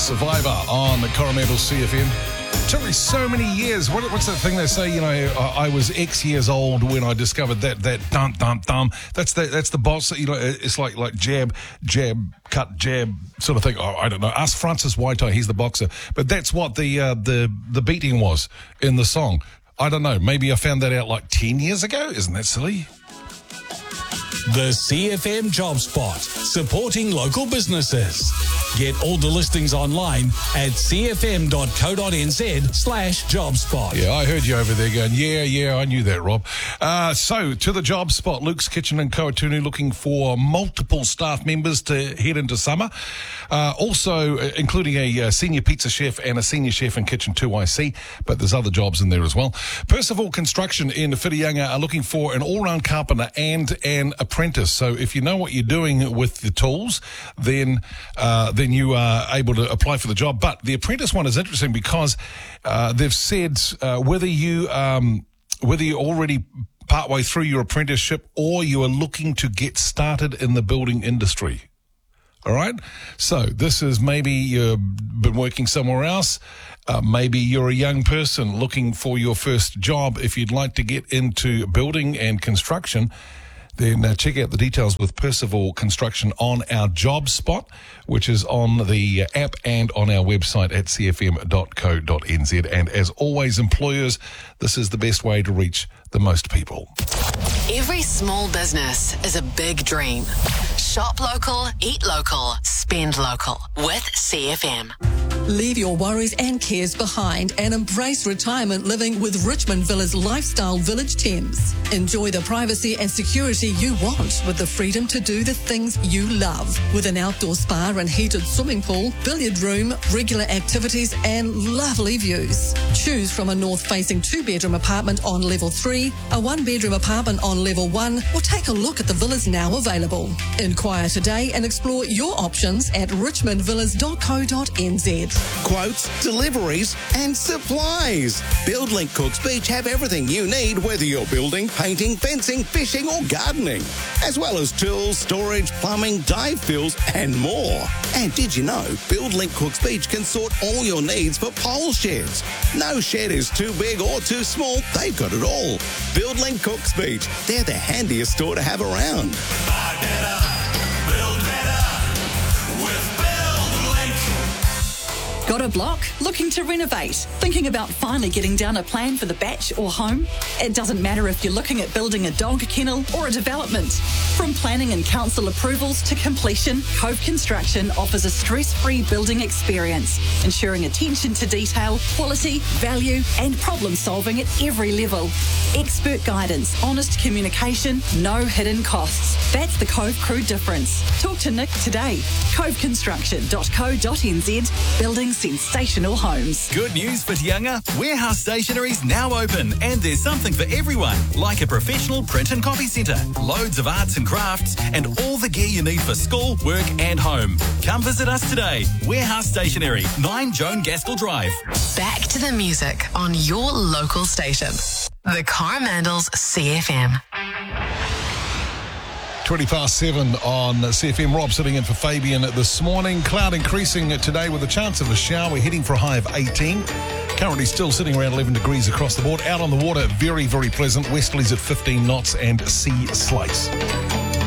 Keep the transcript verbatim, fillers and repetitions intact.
Survivor on Coromandel C F M. Took me so many years. What, what's that thing they say? You know, I, I was X years old when I discovered that that dum dum dum. That's the that's the boss. You know, it's like like jab jab cut jab sort of thing. Oh, I don't know. Ask Francis Waitoa. He's the boxer. But that's what the uh, the the beating was in the song. I don't know. Maybe I found that out like ten years ago. Isn't that silly? The C F M Job Spot, supporting local businesses. Get all the listings online at cfm.co.nz slash jobspot. Yeah, I heard you over there going, yeah, yeah, I knew that, Rob. Uh, so, to the Job Spot, Luke's Kitchen and Kautunu looking for multiple staff members to head into summer. Uh, also, uh, including a uh, senior pizza chef and a senior chef in Kitchen two I C, but there's other jobs in there as well. Percival Construction in Whitianga are looking for an all-round carpenter and an apprentice. So, if you know what you're doing with the tools, then uh, then you are able to apply for the job. But the apprentice one is interesting because uh, they've said uh, whether you um, whether you're already partway through your apprenticeship or you are looking to get started in the building industry. All right. So this is maybe you've been working somewhere else. Uh, maybe you're a young person looking for your first job. If you'd like to get into building and construction, then uh, check out the details with Percival Construction on our Job Spot, which is on the app and on our website at c f m dot co dot n z. And as always, employers, this is the best way to reach the most people. Every small business is a big dream. Shop local, eat local, spend local with C F M. Leave your worries and cares behind and embrace retirement living with Richmond Villas Lifestyle Village Thames. Enjoy the privacy and security you want with the freedom to do the things you love. With an outdoor spa and heated swimming pool, billiard room, regular activities and lovely views. Choose from a north-facing two-bedroom apartment on level three, a one-bedroom apartment on level one, or take a look at the villas now available. Inquire today and explore your options at richmond villas dot co dot n z. Quotes, deliveries and supplies. BuildLink Cooks Beach have everything you need, whether you're building, painting, fencing, fishing or gardening, as well as tools, storage, plumbing, dive fills and more. And did you know BuildLink Cooks Beach can sort all your needs for pole sheds? No shed is too big or too small, they've got it all. BuildLink Cooks Beach, they're the handiest store to have around. Buy better, build better with BuildLink. Got a block? Looking to renovate? Thinking about finally getting down a plan for the batch or home? It doesn't matter if you're looking at building a dog kennel or a development. From planning and council approvals to completion, Cove Construction offers a stress-free building experience, ensuring attention to detail, quality, value and problem solving at every level. Expert guidance, honest communication, no hidden costs. That's the Cove Crew difference. Talk to Nick today. cove construction dot co dot n z. Building sensational homes. Good news for Tianga. Warehouse Stationery's now open and there's something for everyone, like a professional print and copy centre, loads of arts and crafts and all the gear you need for school, work and home. Come visit us today. Warehouse Stationery, nine Joan Gaskell Drive. Back to the music on your local station. The Coromandel's C F M. twenty past seven on C F M. Rob sitting in for Fabian this morning. Cloud increasing today with a chance of a shower. We're heading for a high of eighteen. Currently still sitting around eleven degrees across the board. Out on the water, very, very pleasant. Westerlies at fifteen knots and sea slice.